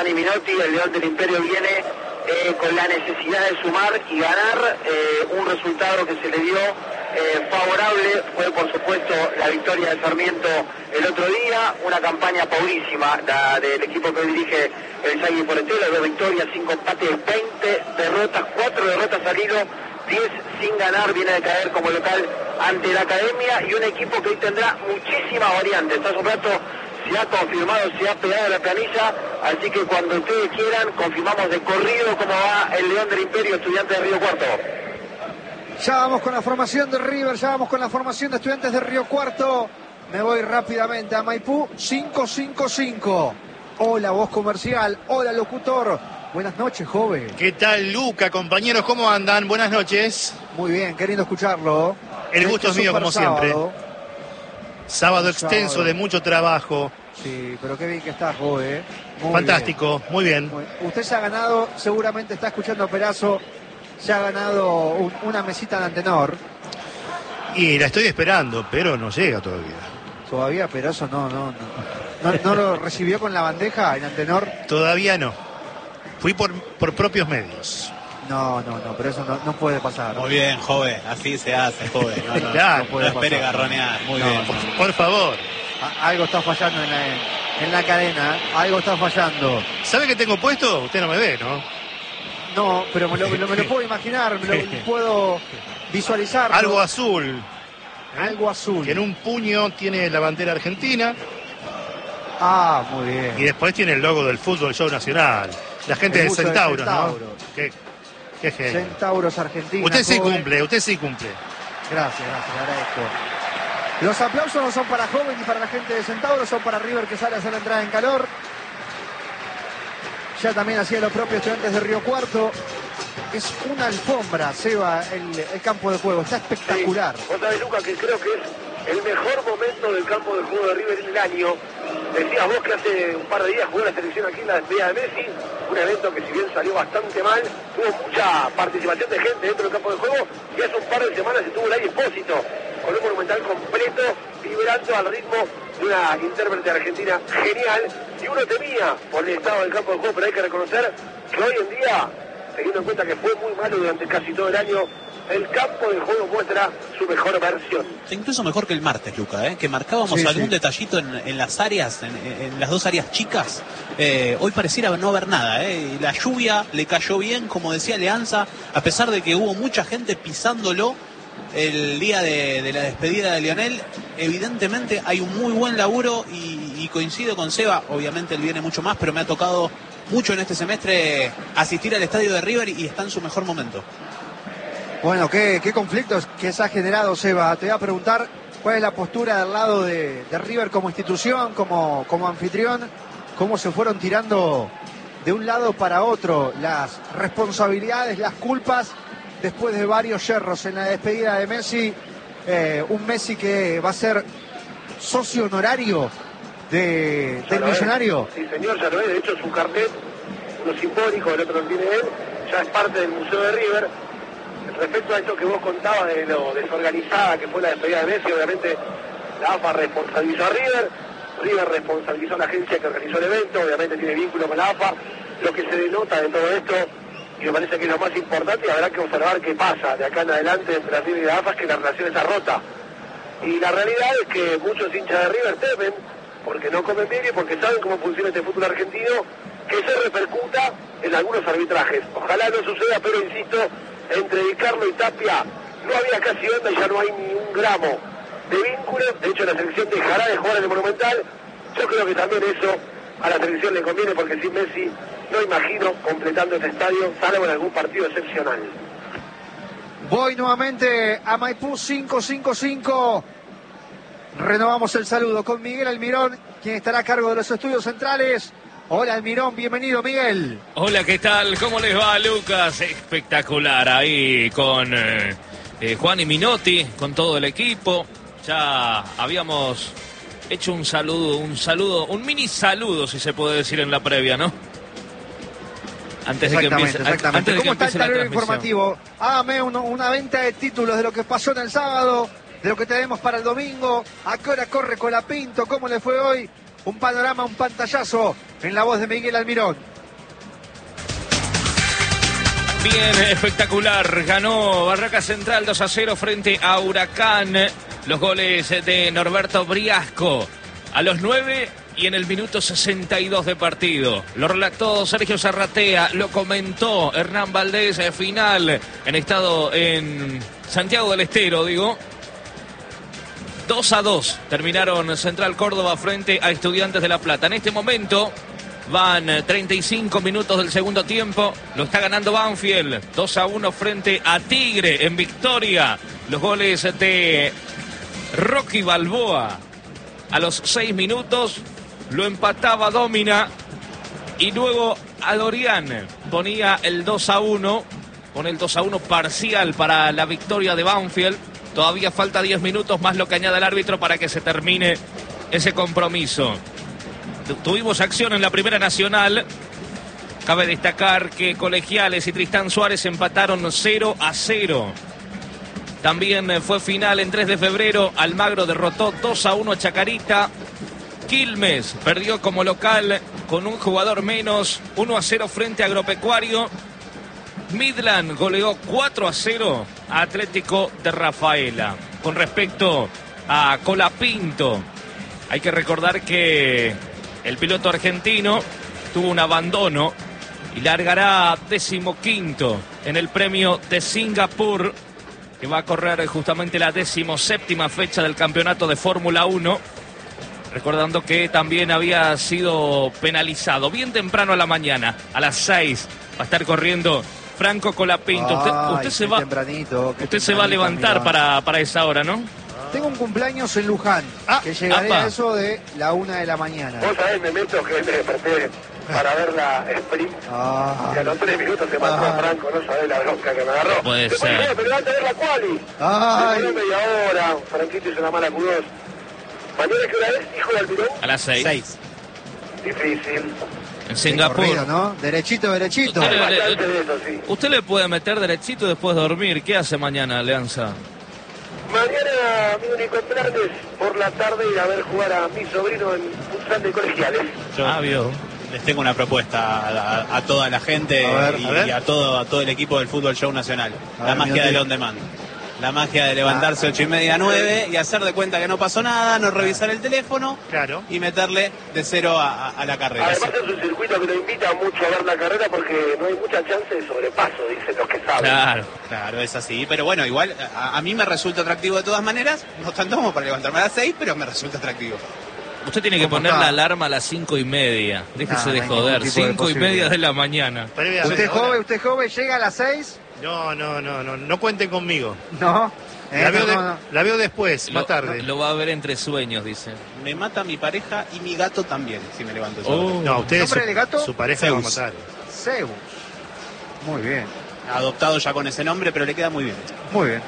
Juan Minotti, el León del Imperio viene con la necesidad de sumar y ganar. Un resultado que se le dio favorable fue, por supuesto, la victoria de Sarmiento el otro día. Una campaña pobrísima del equipo que dirige el Sagui Portela, 2 victorias, 5 empates, 20 derrotas, 4 derrotas al hilo, 10 sin ganar. Viene de caer como local ante la Academia, y un equipo que hoy tendrá muchísimas variantes. Hace un rato se ha confirmado, se ha pegado la planilla, así que cuando ustedes quieran confirmamos de corrido cómo va el León del Imperio, Estudiantes de Río Cuarto. Ya vamos con la formación de River, ya vamos con la formación de Estudiantes de Río Cuarto. Me voy rápidamente a Maipú, 555. Hola, voz comercial, hola, locutor. Buenas noches, joven. ¿Qué tal, Luca, compañeros? ¿Cómo andan? Buenas noches. Muy bien, queriendo escucharlo. El gusto es mío, como siempre. Sábado extenso sábado de mucho trabajo. Sí, pero qué bien que está, joven. Fantástico, bien. muy bien. Usted se ha ganado, seguramente está escuchando a Perazo, se ha ganado una mesita de Antenor. Y la estoy esperando, pero no llega todavía. Todavía Perazo no lo recibió con la bandeja en Antenor. Todavía no. Fui por propios medios. No, pero eso no puede pasar. Muy bien, joven, así se hace, joven. Claro, puede no espere pasar. garronear, muy bien. Por favor. Algo está fallando en la cadena, algo está fallando. ¿Sabe qué tengo puesto? Usted no me ve, ¿no? No, pero me lo puedo imaginar, me lo puedo visualizar. Algo azul. Algo azul. Que en un puño tiene la bandera argentina. Ah, muy bien. Y después tiene el logo del Fútbol Show Nacional. La gente El de buzo de Centauros, ¿no? Centauros. Qué genio. Centauros Argentina. Usted sí joven. cumple, usted sí cumple. Gracias, le agradezco. Los aplausos no son para Joven y para la gente de Centauros, son para River, que sale a hacer la entrada en calor. Ya también hacía lo propio Estudiantes de Río Cuarto. Es una alfombra, Seba, el campo de juego. Está espectacular. Sí. Vos sabés, Luca, que creo que es el mejor momento del campo de juego de River en el año. Decías vos que hace un par de días jugó la selección aquí en la despedida de Messi, un evento que si bien salió bastante mal, tuvo mucha participación de gente dentro del campo de juego, y hace un par de semanas estuvo el Expósito con un monumental completo, vibrando al ritmo de una intérprete argentina genial, y uno temía por el estado del campo de juego, pero hay que reconocer que hoy en día, teniendo en cuenta que fue muy malo durante casi todo el año, el campo de juego muestra su mejor versión. Incluso mejor que el martes, Luca, que marcábamos algún detallito en las áreas, en las dos áreas chicas. Hoy pareciera no haber nada, y la lluvia le cayó bien, como decía Leanza, a pesar de que hubo mucha gente pisándolo el día de la despedida de Lionel. Evidentemente hay un muy buen laburo y coincido con Seba, obviamente él viene mucho más, pero me ha tocado mucho en este semestre asistir al estadio de River y está en su mejor momento. Bueno, qué conflictos que se ha generado, Seba. Te voy a preguntar cuál es la postura del lado de River como institución, como anfitrión, cómo se fueron tirando de un lado para otro las responsabilidades, las culpas, después de varios yerros en la despedida de Messi. Un Messi que va a ser socio honorario del Millonario. Sí, señor, ya lo es. De hecho, su carnet, lo simbólico, el otro lo tiene él, ya es parte del Museo de River. Respecto a esto que vos contabas de lo desorganizada que fue la despedida de Messi, obviamente la AFA responsabilizó a River responsabilizó a la agencia que organizó el evento, obviamente tiene vínculo con la AFA. Lo que se denota de todo esto, y me parece que es lo más importante, y habrá que observar qué pasa de acá en adelante entre River y la AFA, es que la relación está rota. Y la realidad es que muchos hinchas de River temen, porque no comen bien y porque saben cómo funciona este fútbol argentino, que se repercuta en algunos arbitrajes. Ojalá no suceda, pero insisto, entre Di Carlo y Tapia no había casi onda y ya no hay ni un gramo de vínculo. De hecho, la selección dejará de jugar en el Monumental. Yo creo que también eso a la selección le conviene, porque sin Messi no imagino completando este estadio, salvo en algún partido excepcional. Voy nuevamente a Maipú 555. Renovamos el saludo con Miguel Almirón, quien estará a cargo de los estudios centrales. Hola Almirón, bienvenido Miguel. Hola, ¿qué tal? ¿Cómo les va, Lucas? Espectacular ahí con Juan Minotti, con todo el equipo. Ya habíamos hecho un saludo, un mini saludo, si se puede decir, en la previa, ¿no? Antes de que empiece, exactamente. Antes de ¿Cómo que está el empiece la tablero transmisión. informativo? Hágame una venta de títulos de lo que pasó en el sábado, de lo que tenemos para el domingo. ¿A qué hora corre Colapinto? ¿Cómo le fue hoy? Un panorama, un pantallazo en la voz de Miguel Almirón. Bien, espectacular. Ganó Barraca Central 2-0 frente a Huracán. Los goles de Norberto Briasco a los 9 y en el minuto 62 de partido. Lo relató Sergio Zarratea, lo comentó Hernán Valdés, final en Santiago del Estero, digo. 2-2 terminaron Central Córdoba frente a Estudiantes de La Plata. En este momento van 35 minutos del segundo tiempo. Lo está ganando Banfield. 2-1 frente a Tigre en victoria. Los goles de Rocky Balboa a los 6 minutos. Lo empataba Domina. Y luego Adorián ponía el 2-1. Pone el 2-1 parcial para la victoria de Banfield. Todavía falta 10 minutos más lo que añade el árbitro para que se termine ese compromiso. Tuvimos acción en la Primera Nacional. Cabe destacar que Colegiales y Tristán Suárez empataron 0-0. También fue final en 3 de febrero. Almagro derrotó 2-1 a Chacarita. Quilmes perdió como local con un jugador menos, 1-0 frente a Agropecuario. Midland goleó 4-0 a Atlético de Rafaela. Con respecto a Colapinto, hay que recordar que el piloto argentino tuvo un abandono y largará 15º en el premio de Singapur, que va a correr justamente la 17ª fecha del campeonato de Fórmula 1. Recordando que también había sido penalizado bien temprano a la mañana, a las 6, va a estar corriendo Franco Colapinto. Usted se va a levantar para esa hora, ¿no? Tengo un cumpleaños en Luján, que llegaré a eso de la 1 de la mañana. Vos sabés, me meto que me desperté para ver la sprint. Y a los 3 minutos se mató a Franco, no sabés la bronca que me agarró. Puede ser. Pero levanta a ver la quali. Demoró media hora, Franquito hizo una mala Q2. ¿Mañana qué hora es, hijo de Almirón? A las 6. Difícil. En Singapur. Corrido, ¿no? Derechito. Usted le puede meter derechito después de dormir. ¿Qué hace mañana, Alianza? Mañana mi único plan es por la tarde ir a ver jugar a mi sobrino en futsal de Colegiales. Yo les tengo una propuesta a toda la gente y a todo el equipo del Fútbol Show Nacional. La magia del on demand. La magia de levantarse 8:30, 9 y hacer de cuenta que no pasó nada, no revisar el teléfono y meterle de 0 a la carrera. Además es un circuito que lo invita mucho a ver la carrera porque no hay mucha chance de sobrepaso, dicen los que saben. Claro, es así. Pero bueno, igual a mí me resulta atractivo de todas maneras, no tanto como para levantarme a las 6, pero me resulta atractivo. Usted tiene que poner la alarma a las 5:30. Déjese de joder, 5:30 de la mañana. ¿Usted joven llega a las 6? No cuenten conmigo. No. La veo después, más tarde. Lo va a ver entre sueños, dice. Me mata mi pareja y mi gato también, si me levanto. No, usted su pareja lo va a matar. Zeus. Muy bien. Adoptado ya con ese nombre, pero le queda muy bien. Muy bien.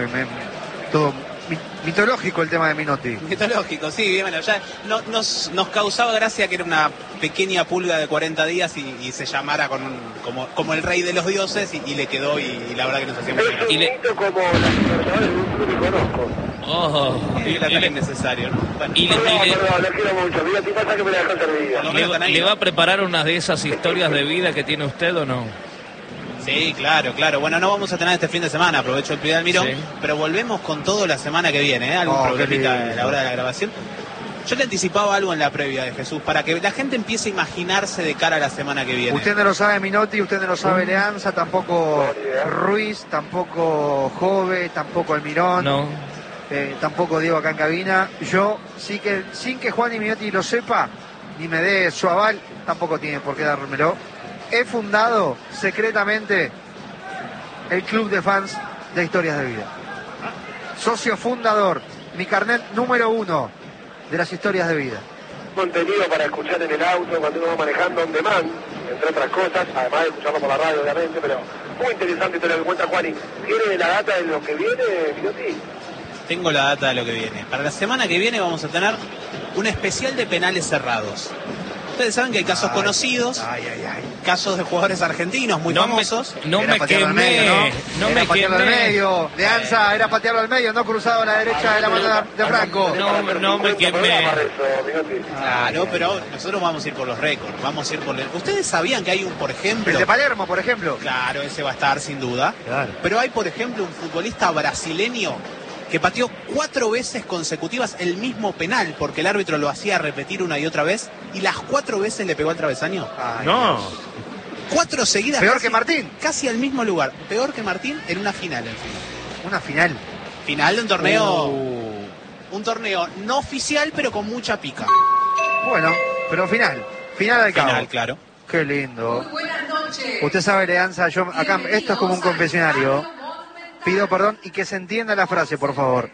Todo mitológico el tema de Minotti. Mitológico, sí, bueno, ya nos causaba gracia que era una pequeña pulga de 40 días y se llamara como el rey de los dioses y le quedó y la verdad que nos hacía muy bien. Es un mito como las libertades de un club que conozco. Y el ataque innecesario, ¿no? Bueno. Lo quiero mucho, mira, ¿qué pasa que me la dejó servida? ¿Le va a preparar una de esas historias de vida que tiene usted o no? Sí, claro. Bueno, no vamos a tener este fin de semana, aprovecho el Piedad Almirón, pero volvemos con todo la semana que viene, algún problemita a la hora de la grabación. Yo le anticipaba algo en la previa de Jesús, para que la gente empiece a imaginarse de cara a la semana que viene. Usted no lo sabe Minotti, usted no lo sabe Leanza, tampoco Ruiz, tampoco Jove, tampoco Almirón, tampoco Diego acá en cabina. Yo, sí que sin que Juan y Minotti lo sepa, ni me dé su aval, tampoco tiene por qué dármelo. He fundado secretamente el Club de Fans de Historias de Vida. Socio fundador, mi carnet número 1 de las historias de vida. Contenido para escuchar en el auto cuando uno va manejando on demand, entre otras cosas, además de escucharlo por la radio obviamente, pero muy interesante todo lo que cuenta Juani. ¿Tiene la data de lo que viene, Minotti? Tengo la data de lo que viene. Para la semana que viene vamos a tener un especial de penales cerrados. Ustedes saben que hay casos conocidos, casos de jugadores argentinos muy famosos. No me quemé. No me quemé. Al medio. Leanza era patearlo al medio, no cruzado a la derecha de la mano de Franco. No me quemé. Claro, pero nosotros vamos a ir por los récords. Vamos a ir por Ustedes sabían que hay un, por ejemplo... El de Palermo, por ejemplo. Claro, ese va a estar sin duda. Claro. Pero hay, por ejemplo, un futbolista brasileño que pateó 4 veces consecutivas el mismo penal, porque el árbitro lo hacía repetir una y otra vez, y las 4 veces le pegó al travesaño. Ay, no. Dios. 4 seguidas. Peor que Martín. Casi al mismo lugar. Peor que Martín en una final encima. Una final. Final de un torneo. Un torneo no oficial, pero con mucha pica. Bueno, pero final. Final al cabo. Final, claro. Qué lindo. Muy buenas noches. Usted sabe, Leanza, yo acá, esto es como un confesionario. Pido perdón y que se entienda la frase, por favor.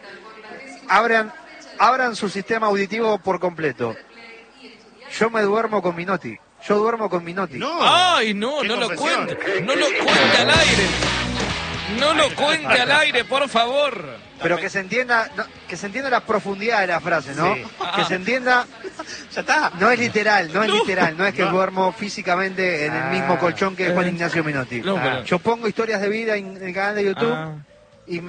Abran su sistema auditivo por completo. Yo me duermo con Minotti. Yo duermo con Minotti. No. Ay, no lo cuente. No lo cuente al aire. No lo cuente al aire, por favor. Pero que se entienda, la profundidad de la frase, ¿no? Sí. Que se entienda. Ya está. No es literal, no es que duermo físicamente en el mismo colchón que Juan Ignacio Minotti. Yo pongo historias de vida en el canal de YouTube y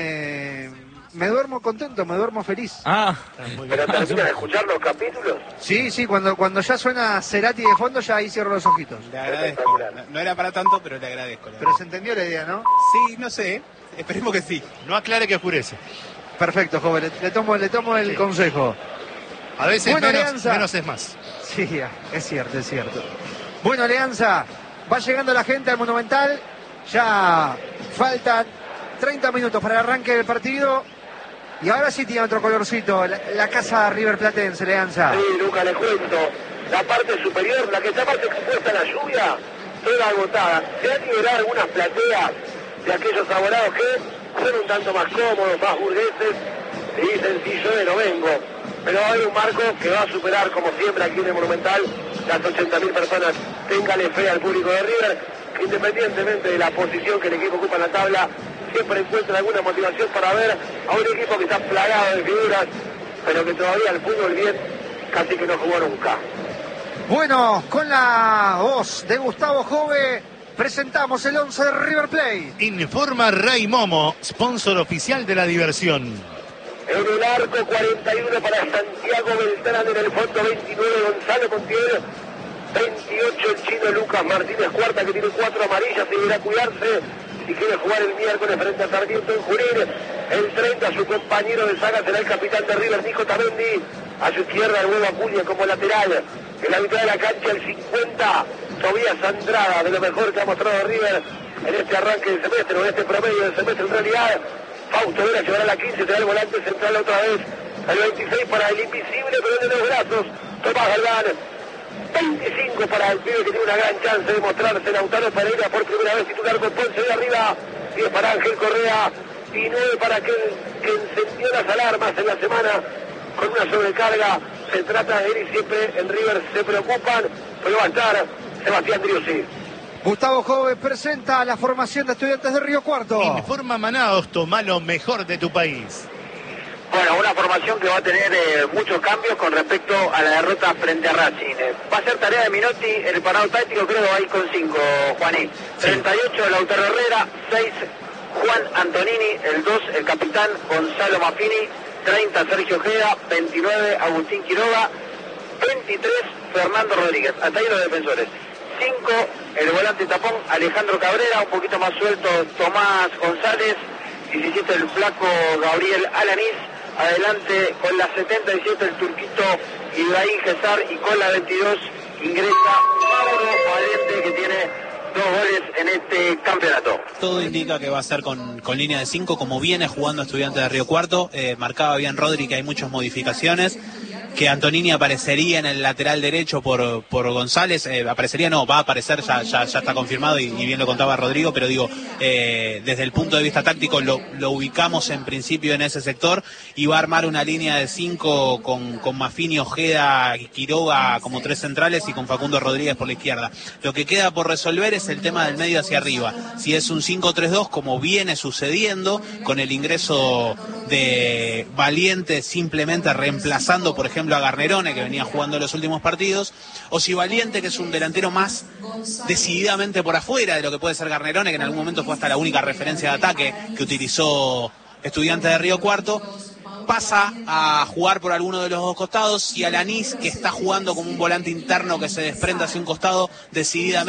me duermo contento, me duermo feliz. ¿Pero terminas de escuchar los capítulos? Sí, cuando ya suena Cerati de fondo, ya ahí cierro los ojitos. Le agradezco. No era para tanto, pero le agradezco. Pero se entendió la idea, ¿no? Sí, no sé. Esperemos que sí. No aclare que oscurece. Perfecto, joven. Le tomo el consejo. A veces Bueno, menos es más. Sí, es cierto. Bueno, Alianza, va llegando la gente al Monumental. Ya faltan 30 minutos para el arranque del partido. Y ahora sí tiene otro colorcito, la casa River Platense, Alianza. Sí, Luca, le cuento. La parte superior, la que está más expuesta a la lluvia, toda agotada. Se han liberado algunas plateas de aquellos abonados que son un tanto más cómodos, más burgueses, y dicen, sí, yo no vengo. Pero hay un marco que va a superar, como siempre aquí en el Monumental, las 80.000 personas. Téngale fe al público de River, que independientemente de la posición que el equipo ocupa en la tabla, siempre encuentra alguna motivación para ver a un equipo que está plagado de figuras, pero que todavía el fútbol bien casi que no jugó nunca. Bueno, con la voz de Gustavo Jove, presentamos el 11 de River Plate. Informa Ray Momo, sponsor oficial de la diversión. En el arco 41 para Santiago Beltrán, en el fondo 29 Gonzalo Montiel, 28 el chino Lucas Martínez Cuarta, que tiene 4 amarillas y deberá cuidarse si quiere jugar el miércoles frente a Sarmiento en Junín. El 30 su compañero de saga será el capitán de River, Nico Tamendi. A su izquierda el huevo Acuña como lateral. En la mitad de la cancha el 50 Tobías Andrada, de lo mejor que ha mostrado River en este arranque del semestre, o en este promedio del semestre en realidad. Fausto Vera llevará la 15, será el volante central otra vez. El 26 para el invisible, pero de los brazos, Tomás Galván. 25 para el pibe que tiene una gran chance de mostrarse, Lautaro Pereira por primera vez titular con Ponce de arriba. 10 para Ángel Correa y 9 para aquel que encendió las alarmas en la semana con una sobrecarga. Se trata de él y siempre en River se preocupan, pero va a estar Sebastián Driussi. Gustavo Jove presenta la formación de Estudiantes de Río Cuarto. Informa Manaos, toma lo mejor de tu país. Bueno, una formación que va a tener muchos cambios con respecto a la derrota frente a Racing. Va a ser tarea de Minotti, el parado táctico creo ahí con 5, Juaní. 38 Lautaro Herrera, 6 Juan Antonini, el 2 el capitán Gonzalo Maffini, 30 Sergio Ojeda, 29 Agustín Quiroga, 23 Fernando Rodríguez. Hasta ahí los defensores. 5 el volante tapón Alejandro Cabrera, un poquito más suelto Tomás González, 17 el flaco Gabriel Alanís. Adelante con la 77 el turquito Ibrahim Gesar y con la 22 ingresa Mauro Valente, que tiene 2 goles en este campeonato. Todo indica que va a ser con línea de 5 como viene jugando Estudiantes de Río Cuarto. Marcaba bien Rodri que hay muchas modificaciones, que Antonini aparecería en el lateral derecho por González, aparecería no, va a aparecer, ya está confirmado y bien lo contaba Rodrigo, pero digo, desde el punto de vista táctico lo ubicamos en principio en ese sector y va a armar una línea de 5 con Maffini, Ojeda, Quiroga como 3 centrales y con Facundo Rodríguez por la izquierda. Lo que queda por resolver es el tema del medio hacia arriba, si es un 5-3-2 como viene sucediendo con el ingreso de Valiente simplemente reemplazando por ejemplo ejemplo, a Garnerone, que venía jugando los últimos partidos, o si Valiente, que es un delantero más decididamente por afuera de lo que puede ser Garnerone, que en algún momento fue hasta la única referencia de ataque que utilizó Estudiantes de Río Cuarto, pasa a jugar por alguno de los dos costados, y Alanís, que está jugando como un volante interno que se desprende hacia un costado decididamente